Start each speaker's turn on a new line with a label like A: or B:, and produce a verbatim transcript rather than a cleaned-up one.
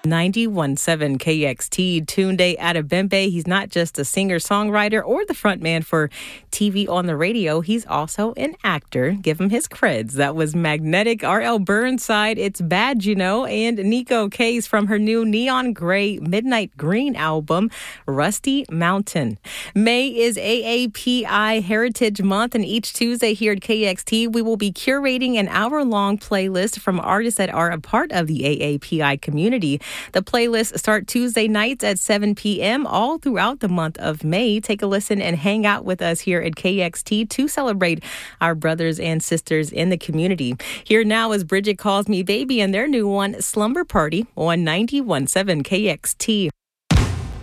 A: ninety-one point seven K X T. Tunde Adebimpe, he's not just a singer-songwriter or the frontman for T V on the radio. He's also an actor. Give him his creds. That was Magnetic, R L Burnside, It's Bad, You Know, and Nico Case from her new Neon Gray Midnight Green album, Rusty Mountain. May is A A P I Heritage Month, and each Tuesday here at K X T, we will be curating an hour-long playlist from artists that are a part of the A A P I community. The playlists start Tuesday nights at seven p.m. all throughout the month of May. Take a listen and hang out with us here at K X T to celebrate our brothers and sisters in the community. Here now is Bridget Calls Me Baby and their new one, Slumber Party, on ninety-one point seven K X T.